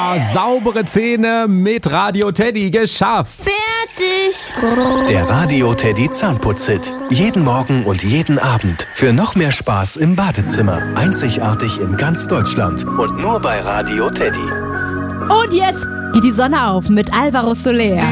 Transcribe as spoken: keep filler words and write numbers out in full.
saubere Zähne mit Radio Teddy geschafft. Fertig. Der Radio Teddy Zahnputz-Hit. Jeden Morgen und jeden Abend. Für noch mehr Spaß im Badezimmer. Einzigartig in ganz Deutschland. Und nur bei Radio Teddy. Und jetzt geht die Sonne auf mit Alvaro Soler.